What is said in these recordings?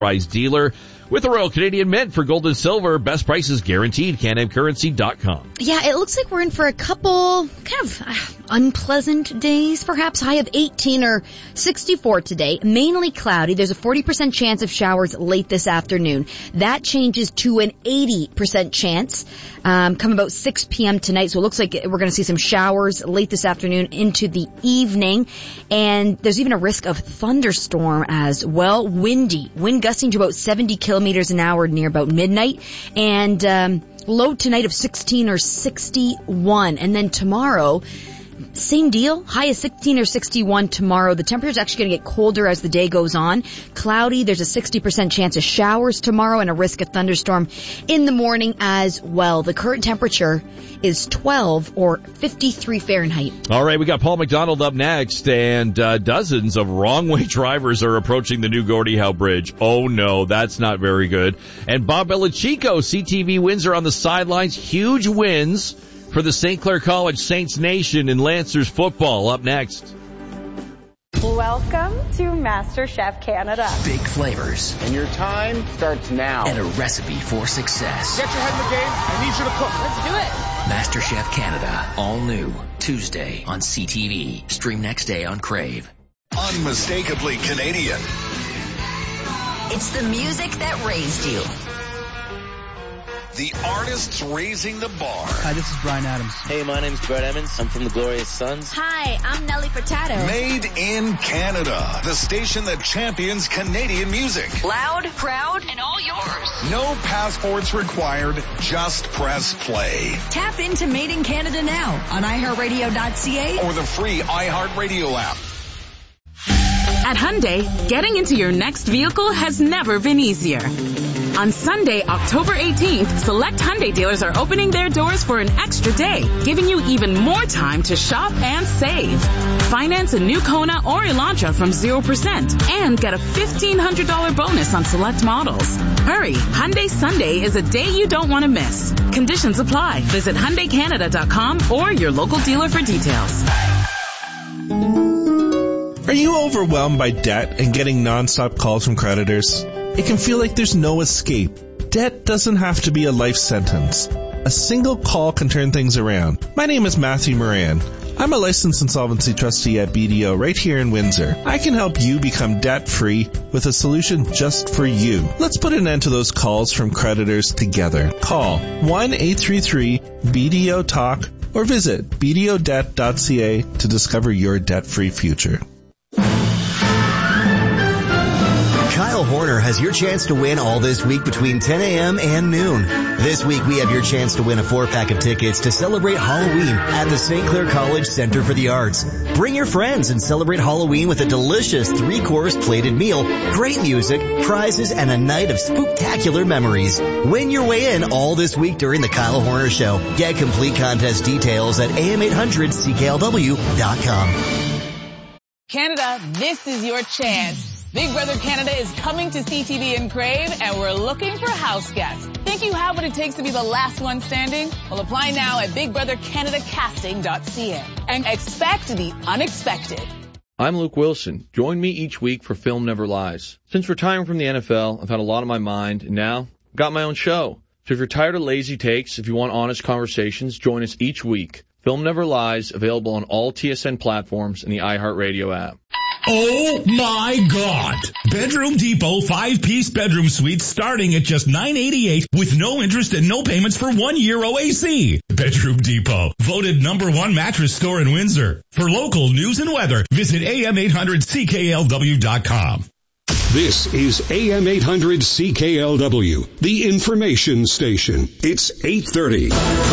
Price dealer with the Royal Canadian Mint for gold and silver. Best prices guaranteed. CanAmCurrency.com. Yeah, it looks like we're in for a couple kind of unpleasant days, perhaps. High of 18 or 64 today. Mainly cloudy. There's a 40% chance of showers late this afternoon. That changes to an 80% chance come about 6 p.m. tonight. So it looks like we're going to see some showers late this afternoon into the evening. And there's even a risk of thunderstorm as well. Windy. Wind gusting to about 70 kilometers an hour near about midnight. And low tonight of 16 or 61. And then tomorrow, same deal. High is 16 or 61 tomorrow. The temperature's actually going to get colder as the day goes on. Cloudy. There's a 60% chance of showers tomorrow and a risk of thunderstorm in the morning as well. The current temperature is 12 or 53 Fahrenheit. All right, we got Paul McDonald up next, and dozens of wrong-way drivers are approaching the new Gordie Howe Bridge. Oh, no, that's not very good. And Bob Belichico, CTV Windsor on the sidelines. Huge wins for the St. Clair College Saints Nation in Lancers football. Up next. Welcome to MasterChef Canada. Big flavors. And your time starts now. And a recipe for success. Get your head in the game. I need you to cook. Let's do it. MasterChef Canada. All new. Tuesday on CTV. Stream next day on Crave. Unmistakably Canadian. It's the music that raised you. The artists raising the bar. Hi, this is Bryan Adams. Hey, my name's Brett Emmons. I'm from the Glorious Sons. Hi, I'm Nelly Furtado. Made in Canada. The station that champions Canadian music. Loud, proud, and all yours. No passports required. Just press play. Tap into Made in Canada now on iHeartRadio.ca or the free iHeartRadio app. At Hyundai, getting into your next vehicle has never been easier. On Sunday, October 18th, select Hyundai dealers are opening their doors for an extra day, giving you even more time to shop and save. Finance a new Kona or Elantra from 0% and get a $1,500 bonus on select models. Hurry, Hyundai Sunday is a day you don't want to miss. Conditions apply. Visit HyundaiCanada.com or your local dealer for details. Are you overwhelmed by debt and getting nonstop calls from creditors? It can feel like there's no escape. Debt doesn't have to be a life sentence. A single call can turn things around. My name is Matthew Moran. I'm a licensed insolvency trustee at BDO right here in Windsor. I can help you become debt-free with a solution just for you. Let's put an end to those calls from creditors together. Call 1-833-BDO-TALK or visit bdodebt.ca to discover your debt-free future. Kyle Horner has your chance to win all this week between 10 a.m. and noon. This week we have your chance to win a 4-pack of tickets to celebrate Halloween at the St. Clair College Center for the Arts. Bring your friends and celebrate Halloween with a delicious 3-course plated meal, great music, prizes, and a night of spooktacular memories. Win your way in all this week during the Kyle Horner Show. Get complete contest details at am800cklw.com. Canada, this is your chance. Big Brother Canada is coming to CTV and Crave, and we're looking for house guests. Think you have what it takes to be the last one standing? Well, apply now at BigBrotherCanadaCasting.ca and expect the unexpected. I'm Luke Wilson. Join me each week for Film Never Lies. Since retiring from the NFL, I've had a lot on my mind, and now I've got my own show. So if you're tired of lazy takes, if you want honest conversations, join us each week. Film Never Lies, available on all TSN platforms and the iHeartRadio app. Oh my God! Bedroom Depot 5-piece bedroom suite starting at just $988 with no interest and no payments for 1 year OAC. Bedroom Depot, voted #1 mattress store in Windsor. For local news and weather, visit am800cklw.com. This is AM 800 CKLW, the information station. It's 8:30.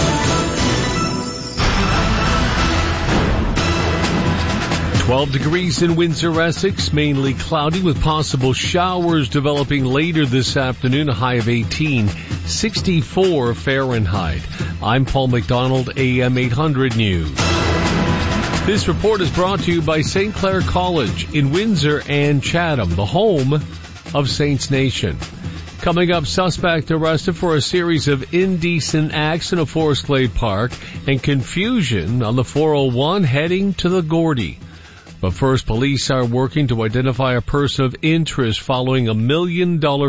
12 degrees in Windsor, Essex, mainly cloudy with possible showers developing later this afternoon, a high of 18, 64 Fahrenheit. I'm Paul McDonald, AM 800 News. This report is brought to you by St. Clair College in Windsor and Chatham, the home of Saints Nation. Coming up, suspect arrested for a series of indecent acts in a Forest Glade Park and confusion on the 401 heading to the Gordie. But first, police are working to identify a person of interest following $1 million